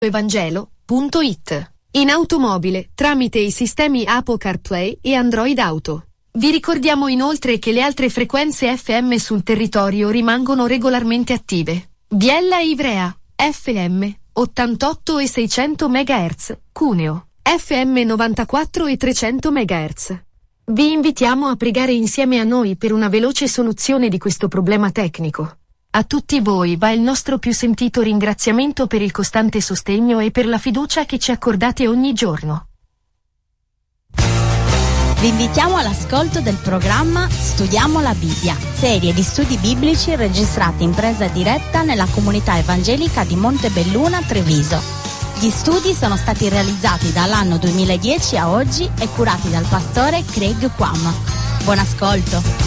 Evangelo.it. In automobile, tramite i sistemi Apple CarPlay e Android Auto. Vi ricordiamo inoltre che le altre frequenze FM sul territorio rimangono regolarmente attive. Biella Ivrea, FM, 88 e 600 MHz, Cuneo, FM 94 e 300 MHz. Vi invitiamo a pregare insieme a noi per una veloce soluzione di questo problema tecnico. A tutti voi va il nostro più sentito ringraziamento per il costante sostegno e per la fiducia che ci accordate ogni giorno. Vi invitiamo all'ascolto del programma Studiamo la Bibbia, serie di studi biblici registrati in presa diretta nella comunità evangelica di Montebelluna, Treviso. Gli studi sono stati realizzati dall'anno 2010 a oggi e curati dal pastore Craig Quam. Buon ascolto.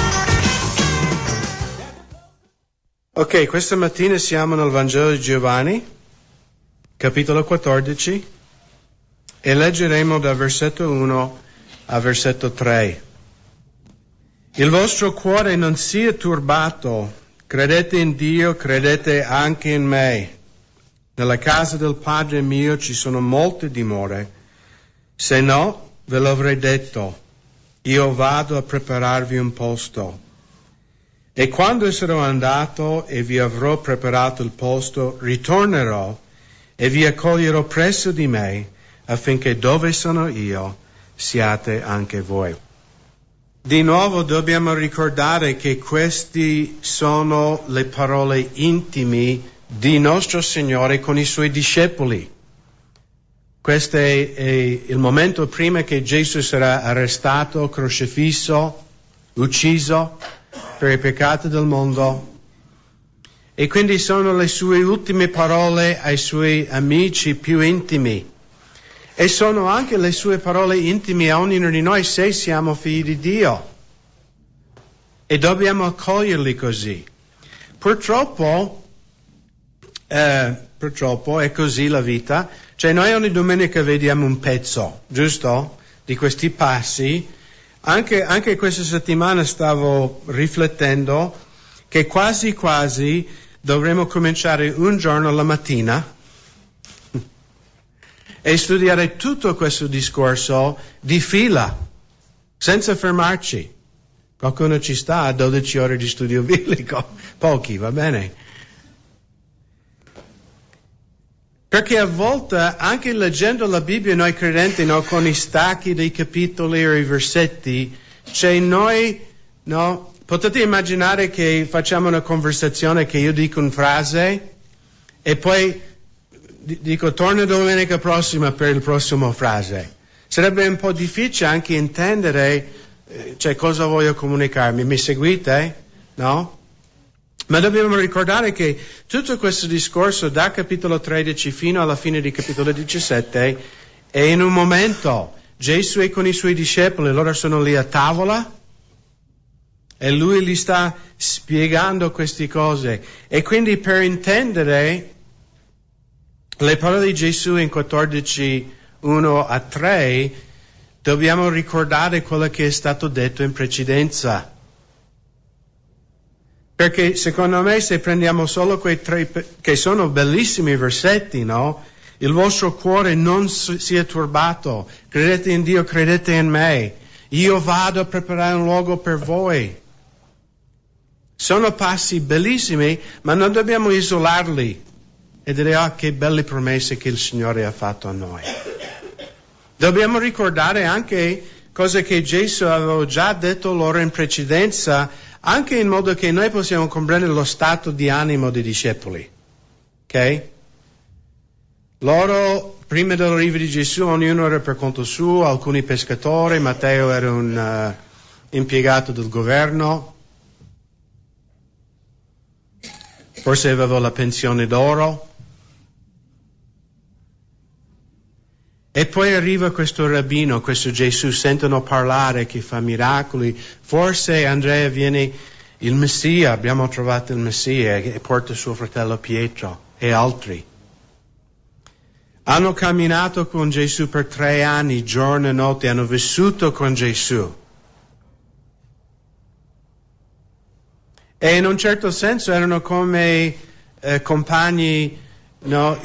Ok, questa mattina siamo nel Vangelo di Giovanni, capitolo 14, e leggeremo dal versetto 1 al versetto 3. Il vostro cuore non sia turbato, credete in Dio, credete anche in me. Nella casa del Padre mio ci sono molte dimore, se no ve l'avrei detto, io vado a prepararvi un posto. E quando sarò andato e vi avrò preparato il posto, ritornerò e vi accoglierò presso di me, affinché dove sono io siate anche voi. Di nuovo dobbiamo ricordare che queste sono le parole intime di nostro Signore con i Suoi discepoli. Questo è il momento prima che Gesù sarà arrestato, crocifisso, ucciso per i peccati del mondo, e quindi sono le sue ultime parole ai suoi amici più intimi, e sono anche le sue parole intime a ognuno di noi se siamo figli di Dio, e dobbiamo accoglierli così. Purtroppo è così la vita, cioè noi ogni domenica vediamo un pezzo, giusto, di questi passi. Anche questa settimana stavo riflettendo che quasi dovremmo cominciare un giorno la mattina e studiare tutto questo discorso di fila, senza fermarci. Qualcuno ci sta a 12 ore di studio biblico, pochi, va bene? Perché a volte, anche leggendo la Bibbia, noi credenti, no, con i stacchi dei capitoli o i versetti, cioè noi, no, potete immaginare che facciamo una conversazione che io dico una frase e poi dico torna domenica prossima per il prossimo frase. Sarebbe un po' difficile anche intendere, cioè cosa voglio comunicarmi. Mi seguite? No? Ma dobbiamo ricordare che tutto questo discorso da capitolo 13 fino alla fine di capitolo 17 è in un momento. Gesù è con i suoi discepoli, loro sono lì a tavola e lui gli sta spiegando queste cose. E quindi per intendere le parole di Gesù in 14, 1 a 3, dobbiamo ricordare quello che è stato detto in precedenza. Perché secondo me se prendiamo solo quei 3, che sono bellissimi versetti, no? Il vostro cuore non sia turbato, credete in Dio, credete in me, io vado a preparare un luogo per voi. Sono passi bellissimi, ma non dobbiamo isolarli e dire che belle promesse che il Signore ha fatto a noi. Dobbiamo ricordare anche cose che Gesù aveva già detto loro in precedenza, anche in modo che noi possiamo comprendere lo stato di animo dei discepoli. Ok? Loro, prima dell'arrivo di Gesù, ognuno era per conto suo, alcuni pescatori, Matteo era un impiegato del governo, forse aveva la pensione d'oro. E poi arriva questo rabbino, questo Gesù, sentono parlare che fa miracoli. Forse Andrea viene il Messia, abbiamo trovato il Messia e porta suo fratello Pietro e altri. Hanno camminato con Gesù per 3 anni, giorno e notte, hanno vissuto con Gesù. E in un certo senso erano come compagni no,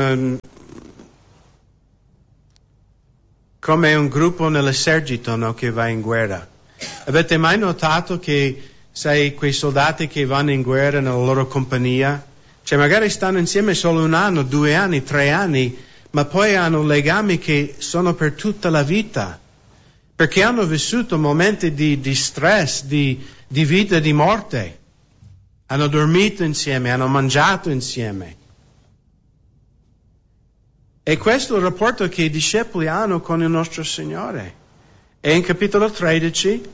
come un gruppo nell'esercito, no, che va in guerra. Avete mai notato che, sai, quei soldati che vanno in guerra nella loro compagnia, cioè magari stanno insieme solo 1 anno, 2 anni, 3 anni, ma poi hanno legami che sono per tutta la vita, perché hanno vissuto momenti di stress, di vita e di morte. Hanno dormito insieme, hanno mangiato insieme. E questo è il rapporto che i discepoli hanno con il nostro Signore. E in capitolo 13,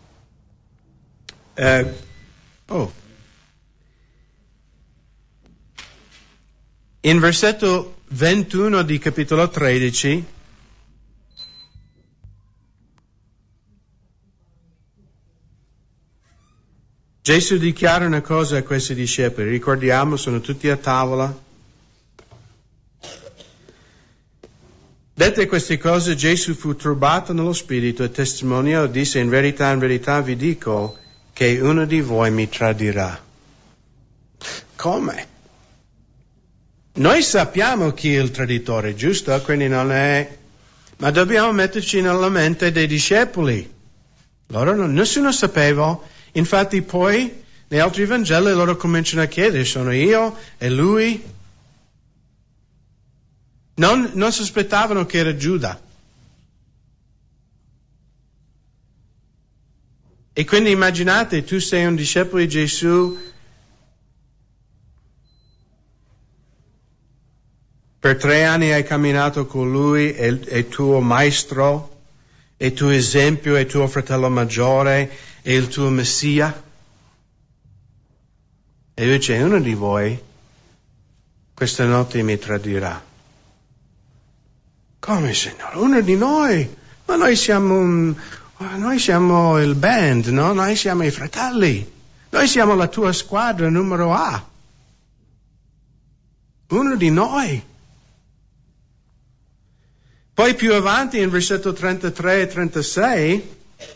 in versetto 21 di capitolo 13, Gesù dichiara una cosa a questi discepoli, ricordiamo, sono tutti a tavola. Dette queste cose, Gesù fu turbato nello spirito e testimoniò, disse, in verità vi dico che uno di voi mi tradirà. Come? Noi sappiamo chi è il traditore, giusto? Quindi non è... Ma dobbiamo metterci nella mente dei discepoli. Nessuno sapeva. Infatti poi, negli altri Vangeli, loro cominciano a chiedere, sono io e lui? Non sospettavano che era Giuda. E quindi immaginate, tu sei un discepolo di Gesù, per 3 anni hai camminato con lui, è tuo maestro, è tuo esempio, è tuo fratello maggiore, è il tuo Messia. E invece uno di voi questa notte mi tradirà. Come, Signore? Uno di noi? Ma noi siamo il band, no? Noi siamo i fratelli. Noi siamo la tua squadra numero A. Uno di noi. Poi più avanti in versetto 33 e 36,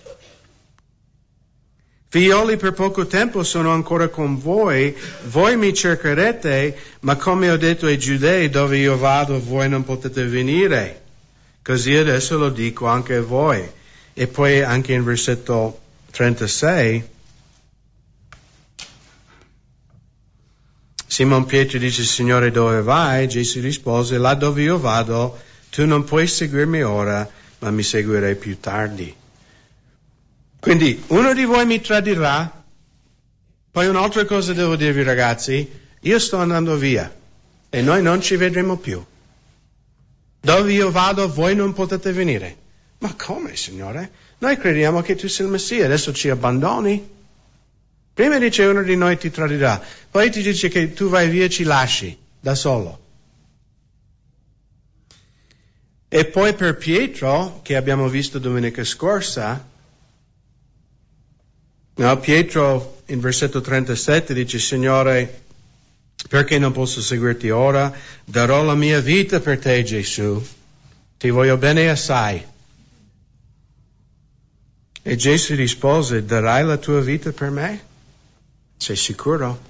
figlioli, per poco tempo sono ancora con voi mi cercherete, ma come ho detto ai giudei, dove io vado voi non potete venire. Così adesso lo dico anche a voi. E poi anche in versetto 36, Simon Pietro dice, Signore, dove vai? Gesù rispose, là dove io vado, tu non puoi seguirmi ora, ma mi seguirai più tardi. Quindi uno di voi mi tradirà. Poi un'altra cosa devo dirvi, ragazzi, io sto andando via e noi non ci vedremo più. Dove io vado voi non potete venire. Ma come, Signore? Noi crediamo che tu sei il Messia, adesso ci abbandoni? Prima dice uno di noi ti tradirà, poi ti dice che tu vai via e ci lasci da solo. E poi per Pietro, che abbiamo visto domenica scorsa, no, Pietro in versetto 37 dice, Signore, perché non posso seguirti ora? Darò la mia vita per te, Gesù. Ti voglio bene assai. E Gesù rispose, darai la tua vita per me? Sei sicuro?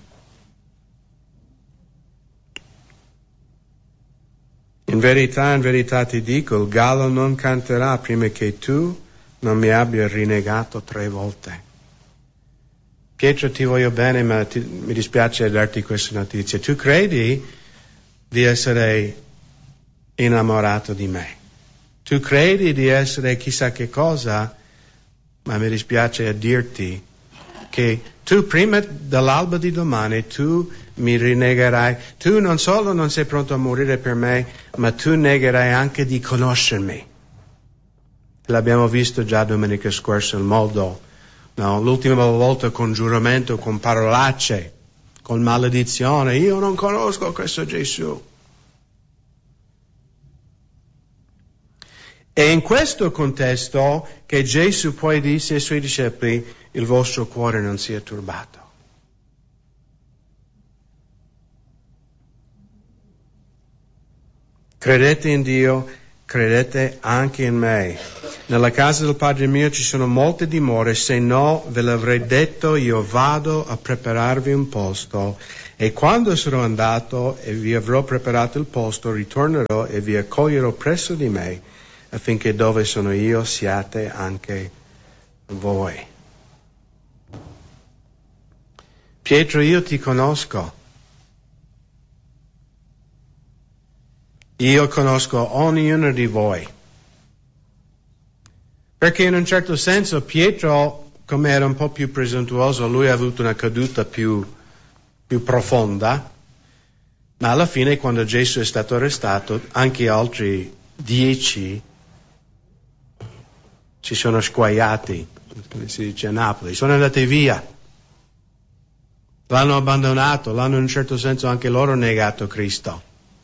In verità ti dico, il gallo non canterà prima che tu non mi abbia rinnegato 3 volte. Pietro, ti voglio bene, ma mi dispiace darti questa notizia. Tu credi di essere innamorato di me. Tu credi di essere chissà che cosa, ma mi dispiace a dirti che tu prima dell'alba di domani tu mi rinnegherai. Tu non solo non sei pronto a morire per me, ma tu negherai anche di conoscermi. L'abbiamo visto già domenica scorsa il modo. No, l'ultima volta con giuramento, con parolacce, con maledizione. Io non conosco questo Gesù. E in questo contesto che Gesù poi disse ai suoi discepoli, il vostro cuore non sia turbato. Credete in Dio, credete anche in me. Nella casa del Padre mio ci sono molte dimore, se no ve l'avrei detto, io vado a prepararvi un posto. E quando sarò andato e vi avrò preparato il posto, ritornerò e vi accoglierò presso di me, affinché dove sono io siate anche voi. Pietro, io ti conosco. Io conosco ognuno di voi. Perché in un certo senso Pietro, come era un po' più presuntuoso, lui ha avuto una caduta più profonda, ma alla fine quando Gesù è stato arrestato, anche altri 10 si sono sguaiati, come si dice a Napoli, sono andati via. L'hanno abbandonato, l'hanno in un certo senso anche loro negato Cristo.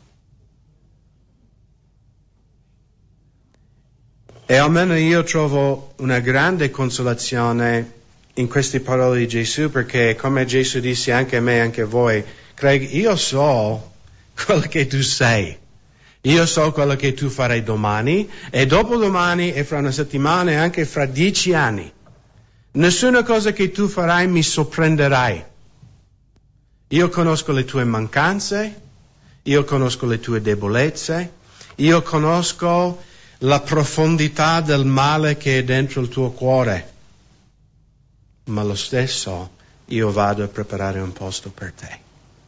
E almeno io trovo una grande consolazione in queste parole di Gesù, perché come Gesù disse anche a me, anche a voi, Craig, io so quello che tu sei. Io so quello che tu farai domani e dopodomani e fra una settimana e anche fra 10 anni. Nessuna cosa che tu farai mi sorprenderai. Io conosco le tue mancanze, io conosco le tue debolezze, io conosco la profondità del male che è dentro il tuo cuore. Ma lo stesso io vado a preparare un posto per te.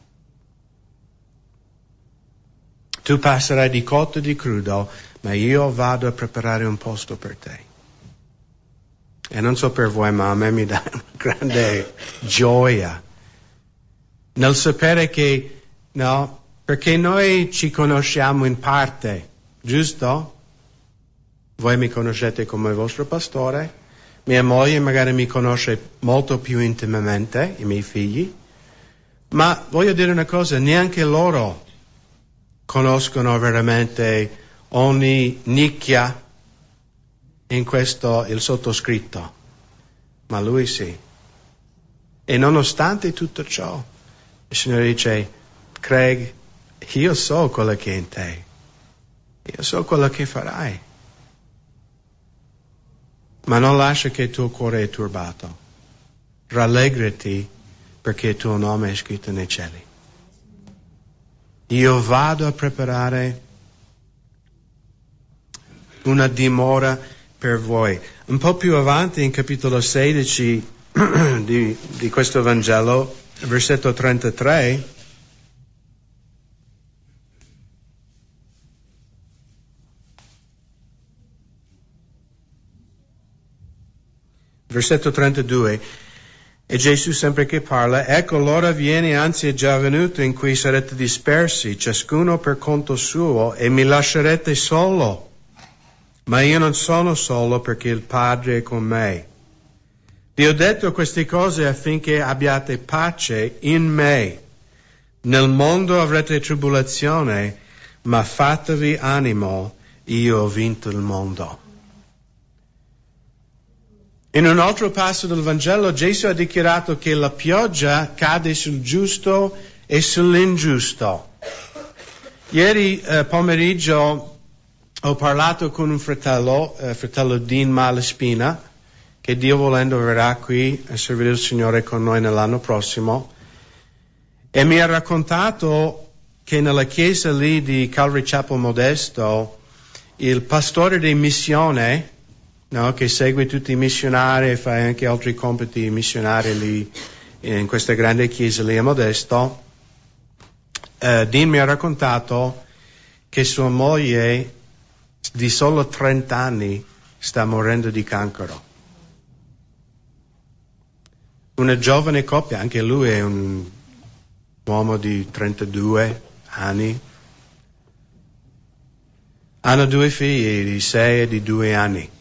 Tu passerai di cotto e di crudo, ma io vado a preparare un posto per te. E non so per voi, ma a me mi dà una grande gioia nel sapere che, no, perché noi ci conosciamo in parte, giusto? Voi mi conoscete come vostro pastore, mia moglie magari mi conosce molto più intimamente, i miei figli, ma voglio dire una cosa, neanche loro conoscono veramente ogni nicchia in questo, il sottoscritto, ma lui sì. E nonostante tutto ciò, il Signore dice, Craig, io so quello che è in te, io so quello che farai, ma non lascia che il tuo cuore è turbato. Rallegrati perché il tuo nome è scritto nei cieli. Io vado a preparare una dimora per voi. Un po' più avanti, in capitolo 16 di questo Vangelo, versetto 33, versetto 32, e Gesù sempre che parla, ecco l'ora viene, anzi è già venuto, in cui sarete dispersi, ciascuno per conto suo, e mi lascerete solo. Ma io non sono solo, perché il Padre è con me. Vi ho detto queste cose affinché abbiate pace in me. Nel mondo avrete tribolazione, ma fatevi animo, io ho vinto il mondo. In un altro passo del Vangelo Gesù ha dichiarato che la pioggia cade sul giusto e sull'ingiusto. Ieri pomeriggio ho parlato con un fratello Dean Malespina, che Dio volendo verrà qui a servire il Signore con noi nell'anno prossimo, e mi ha raccontato che nella chiesa lì di Calvary Chapel Modesto il pastore di missione, no, che segue tutti i missionari e fa anche altri compiti missionari lì in questa grande chiesa lì a Modesto, Dean mi ha raccontato che sua moglie di solo 30 anni sta morendo di cancro. Una giovane coppia, anche lui è un uomo di 32 anni, hanno 2 figli di 6 e di 2 anni.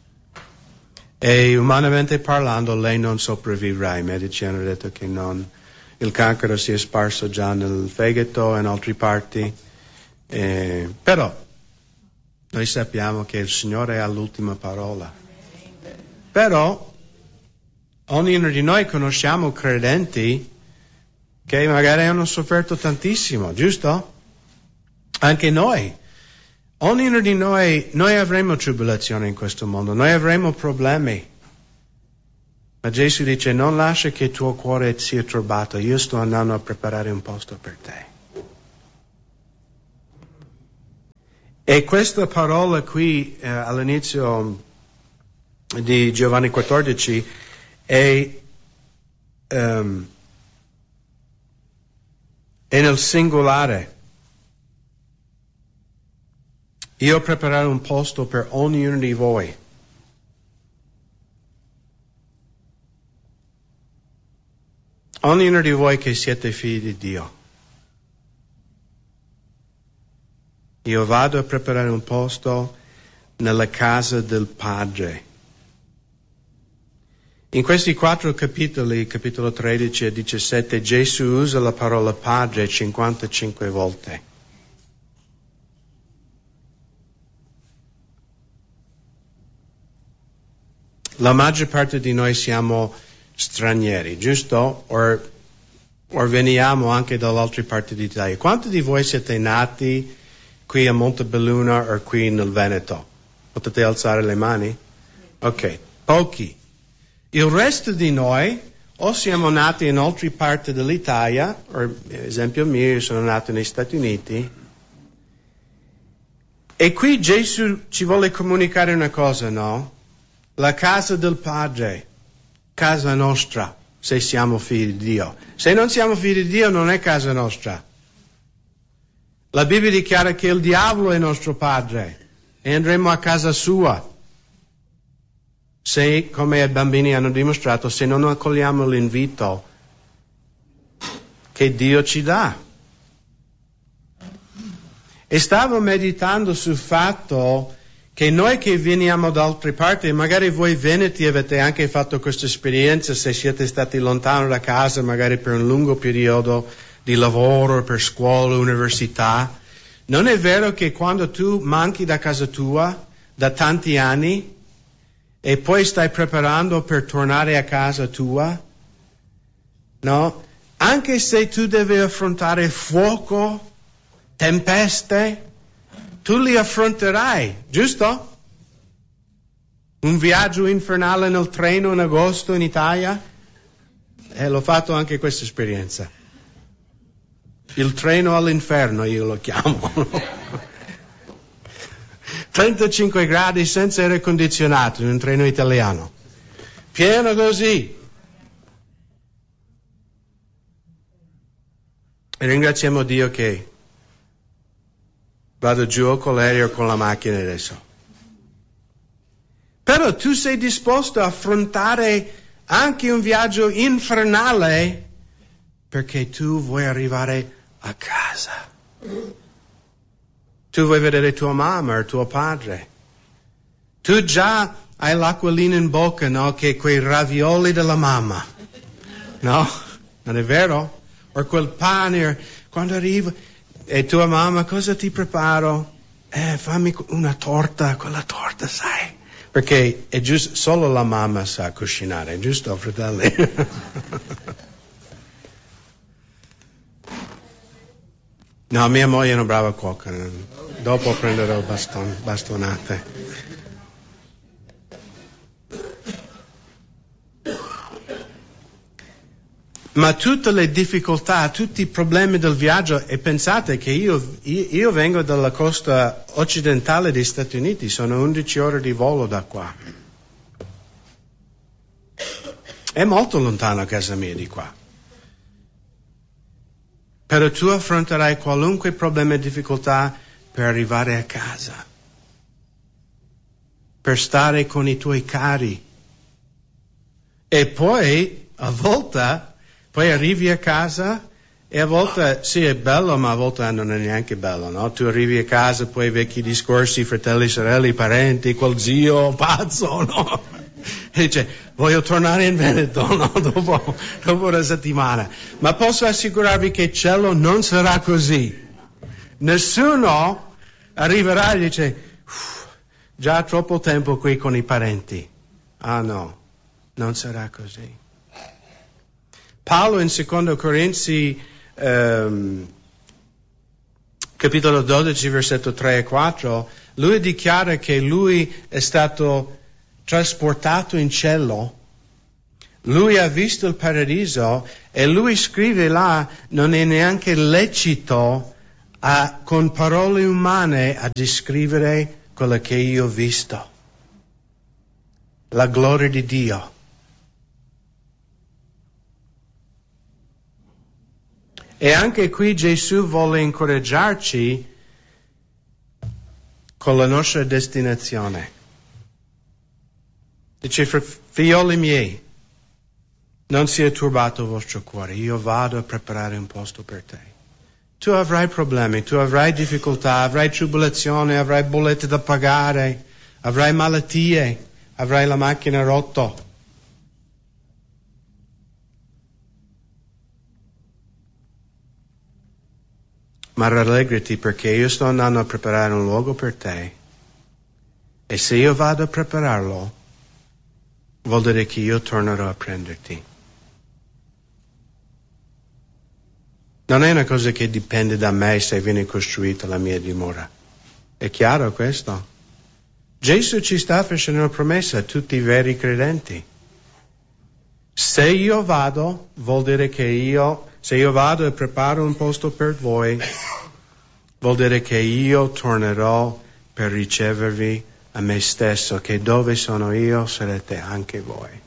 E umanamente parlando lei non sopravvivrà, i medici hanno detto che non, il cancro si è sparso già nel fegato e in altre parti, però noi sappiamo che il Signore ha l'ultima parola. Però ognuno di noi conosciamo credenti che magari hanno sofferto tantissimo, giusto? Anche noi. Ognuno di noi avremo tribolazione in questo mondo, noi avremo problemi. Ma Gesù dice: non lascia che il tuo cuore sia turbato, io sto andando a preparare un posto per te. E questa parola qui all'inizio di Giovanni 14 è nel singolare. Io preparare un posto per ognuno di voi. Ognuno di voi che siete figli di Dio. Io vado a preparare un posto nella casa del Padre. In questi 4 capitoli, capitolo 13 e 17, Gesù usa la parola Padre 55 volte. La maggior parte di noi siamo stranieri, giusto? O veniamo anche dall'altra parte d'Italia. Quanti di voi siete nati qui a Montebelluna o qui nel Veneto? Potete alzare le mani? Ok, pochi. Il resto di noi o siamo nati in altre parti dell'Italia, o esempio mio, io sono nato negli Stati Uniti, e qui Gesù ci vuole comunicare una cosa, no? La casa del Padre, casa nostra, se siamo figli di Dio. Se non siamo figli di Dio non è casa nostra. La Bibbia dichiara che il diavolo è nostro padre e andremo a casa sua. Se, come i bambini hanno dimostrato, se non accogliamo l'invito che Dio ci dà. E stavo meditando sul fatto che noi che veniamo da altre parti, magari voi veneti avete anche fatto questa esperienza, se siete stati lontano da casa, magari per un lungo periodo di lavoro, per scuola, università. Non è vero che quando tu manchi da casa tua da tanti anni e poi stai preparando per tornare a casa tua, no? Anche se tu devi affrontare fuoco, tempeste, tu li affronterai, giusto? Un viaggio infernale nel treno in agosto in Italia? L'ho fatto anche questa esperienza. Il treno all'inferno io lo chiamo. 35 gradi senza aria condizionato in un treno italiano. Pieno così. E ringraziamo Dio che vado giù con l'aereo o con la macchina adesso. Però tu sei disposto a affrontare anche un viaggio infernale perché tu vuoi arrivare a casa. Tu vuoi vedere tua mamma o tuo padre. Tu già hai l'acquolina in bocca, no? Che quei ravioli della mamma. No? Non è vero? O quel pane, quando arriva, e tua mamma, cosa ti preparo? Fammi una torta, quella torta, sai? Perché è giusto, solo la mamma sa cucinare, giusto, fratelli? No, mia moglie è una brava cuoca. Dopo prenderò bastonate. Ma tutte le difficoltà, tutti i problemi del viaggio, e pensate che io vengo dalla costa occidentale degli Stati Uniti, sono 11 ore di volo da qua. È molto lontano a casa mia di qua. Però tu affronterai qualunque problema e difficoltà per arrivare a casa, per stare con i tuoi cari. E poi, a volte, poi arrivi a casa e a volte, sì, è bello, ma a volte non è neanche bello, no? Tu arrivi a casa, poi vecchi discorsi, fratelli, sorelle, parenti, quel zio pazzo, no? E dice, voglio tornare in Veneto, no? Dopo una settimana. Ma posso assicurarvi che cielo non sarà così. Nessuno arriverà e dice, già troppo tempo qui con i parenti. Ah no, non sarà così. Paolo in 2 Corinzi, capitolo 12, versetto 3 e 4, lui dichiara che lui è stato trasportato in cielo Lui ha visto il paradiso e lui scrive là, non è neanche lecito con parole umane a descrivere quello che io ho visto. La gloria di Dio. E anche qui Gesù vuole incoraggiarci con la nostra destinazione. Dice, figlioli miei, non sia turbato il vostro cuore, io vado a preparare un posto per te. Tu avrai problemi, tu avrai difficoltà, avrai tribolazione, avrai bollette da pagare, avrai malattie, avrai la macchina rotta. Ma rallegrati perché io sto andando a preparare un luogo per te. E se io vado a prepararlo, vuol dire che io tornerò a prenderti. Non è una cosa che dipende da me se viene costruita la mia dimora. È chiaro questo? Gesù ci sta facendo una promessa a tutti i veri credenti. Se io vado, vuol dire che se io vado e preparo un posto per voi, vuol dire che io tornerò per ricevervi a me stesso, che dove sono io sarete anche voi.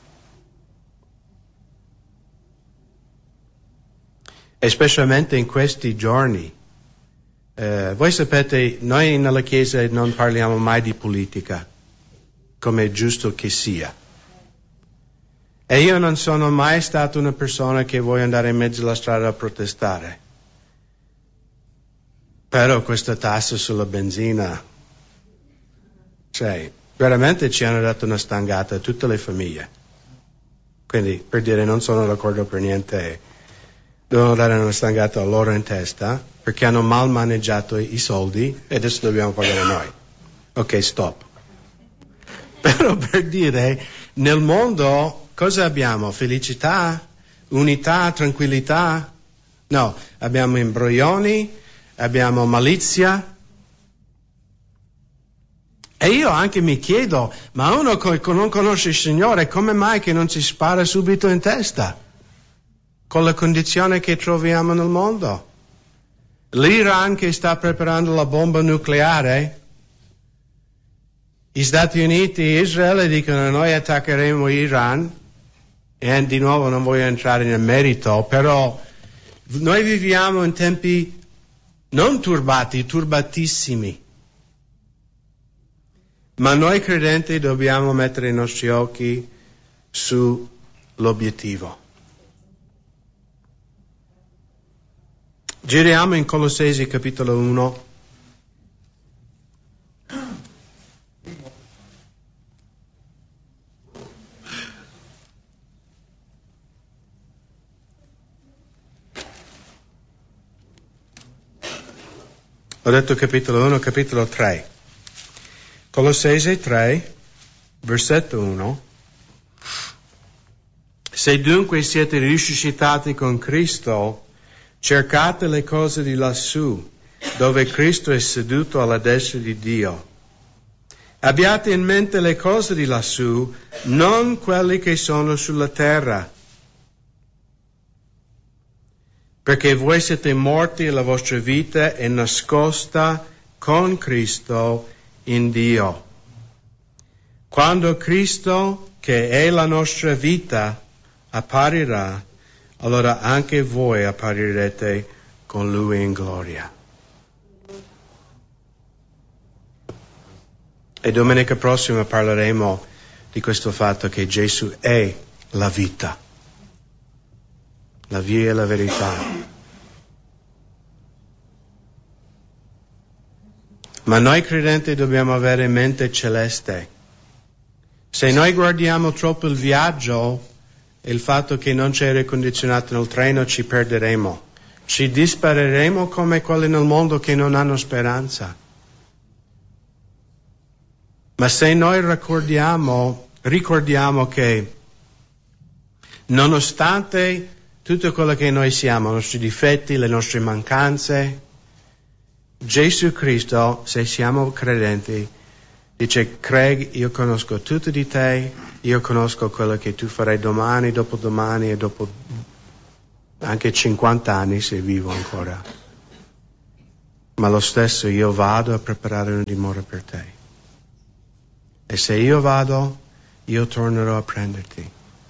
E specialmente in questi giorni. Voi sapete, noi nella Chiesa non parliamo mai di politica, come è giusto che sia. E io non sono mai stato una persona che vuole andare in mezzo alla strada a protestare. Però questa tassa sulla benzina, veramente ci hanno dato una stangata a tutte le famiglie. Quindi, per dire, non sono d'accordo per niente, devono dare una stangata a loro in testa, perché hanno mal maneggiato i soldi e adesso dobbiamo pagare noi. Ok, stop. Però per dire, nel mondo cosa abbiamo? Felicità? Unità? Tranquillità? No, abbiamo imbroglioni, abbiamo malizia. E io anche mi chiedo, ma uno che non conosce il Signore, come mai che non si spara subito in testa? Con la condizione che troviamo nel mondo. L'Iran che sta preparando la bomba nucleare, gli Stati Uniti e Israele dicono noi attaccheremo Iran, e di nuovo non voglio entrare nel merito, però noi viviamo in tempi non turbati, turbatissimi. Ma noi credenti dobbiamo mettere i nostri occhi sull'obiettivo. Giriamo in Colossesi capitolo 1. Ho detto capitolo 1, capitolo 3. Colossesi 3, versetto 1. Se dunque siete risuscitati con Cristo, cercate le cose di lassù, dove Cristo è seduto alla destra di Dio. Abbiate in mente le cose di lassù, non quelle che sono sulla terra. Perché voi siete morti e la vostra vita è nascosta con Cristo in Dio. Quando Cristo, che è la nostra vita, apparirà, allora anche voi apparirete con Lui in gloria. E domenica prossima parleremo di questo fatto che Gesù è la vita, la via e la verità. Ma noi credenti dobbiamo avere mente celeste. Se noi guardiamo troppo il viaggio e il fatto che non c'è aria condizionata nel treno, ci perderemo. Ci dispereremo come quelli nel mondo che non hanno speranza. Ma se noi ricordiamo che nonostante tutto quello che noi siamo, i nostri difetti, le nostre mancanze, Gesù Cristo, se siamo credenti, Dice, Craig, io conosco tutto di te, io conosco quello che tu farai domani, dopodomani e dopo anche 50 anni se vivo ancora. Ma lo stesso io vado a preparare una dimora per te. E se io vado, io tornerò a prenderti.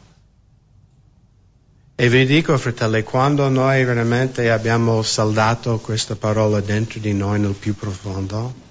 E vi dico, fratelli, quando noi veramente abbiamo saldato questa parola dentro di noi nel più profondo,